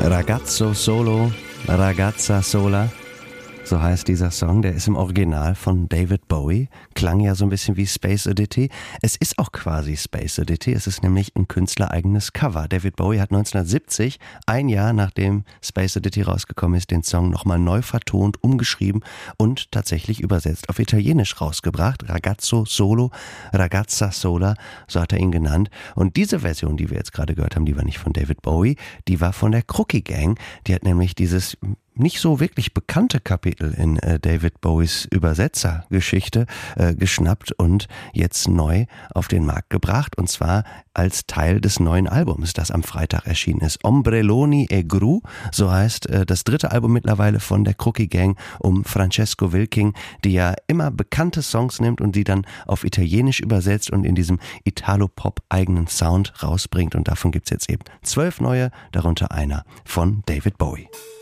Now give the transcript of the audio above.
Ragazzo Solo, Ragazza Sola. So heißt dieser Song, der ist im Original von David Bowie, klang ja so ein bisschen wie Space Oddity. Es ist auch quasi Space Oddity, es ist nämlich ein künstlereigenes Cover. David Bowie hat 1970, ein Jahr nachdem Space Oddity rausgekommen ist, den Song nochmal neu vertont, umgeschrieben und tatsächlich übersetzt auf Italienisch rausgebracht. Ragazzo Solo, Ragazza Sola, so hat er ihn genannt. Und diese Version, die wir jetzt gerade gehört haben, die war nicht von David Bowie, die war von der Crookie Gang. Die hat nämlich dieses nicht so wirklich bekannte Kapitel in David Bowies Übersetzergeschichte geschnappt und jetzt neu auf den Markt gebracht, und zwar als Teil des neuen Albums, das am Freitag erschienen ist. Ombrelloni e Gru, so heißt das dritte Album mittlerweile von der Crookie Gang um Francesco Wilking, die ja immer bekannte Songs nimmt und die dann auf Italienisch übersetzt und in diesem Italo-Pop-eigenen Sound rausbringt, und davon gibt's jetzt eben 12 neue, darunter einer von David Bowie.